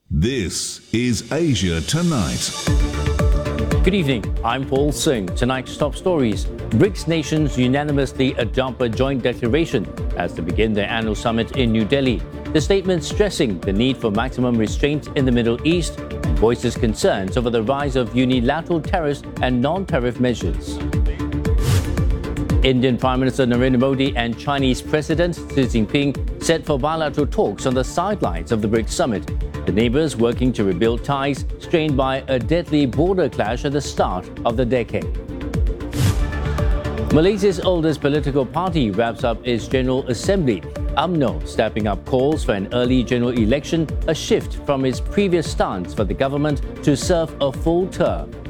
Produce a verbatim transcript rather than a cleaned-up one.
This is Asia Tonight. Good evening, I'm Paul Singh. Tonight's top stories. BRICS nations unanimously adopt a joint declaration as they begin their annual summit in New Delhi. The statement stressing the need for maximum restraint in the Middle East and voices concerns over the rise of unilateral tariffs and non-tariff measures. Indian Prime Minister Narendra Modi and Chinese President Xi Jinping set for bilateral talks on the sidelines of the BRICS summit. The neighbours working to rebuild ties strained by a deadly border clash at the start of the decade. Malaysia's oldest political party wraps up its General Assembly. U M N O stepping up calls for an early general election, a shift from its previous stance for the government to serve a full term.